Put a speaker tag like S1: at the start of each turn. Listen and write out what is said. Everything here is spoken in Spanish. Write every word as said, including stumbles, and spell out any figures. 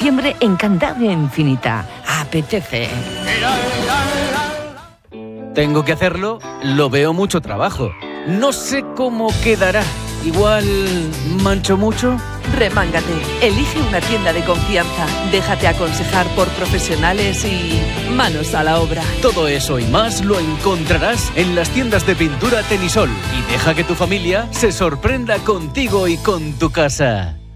S1: diciembre en Cantabria Infinita. Apetece.
S2: Tengo que hacerlo, lo veo mucho trabajo. No sé cómo quedará. Igual mancho mucho.
S3: Remángate, elige una tienda de confianza, déjate aconsejar por profesionales y manos a la obra.
S2: Todo eso y más lo encontrarás en las tiendas de pintura Tenisol y deja que tu familia se sorprenda contigo y con tu casa.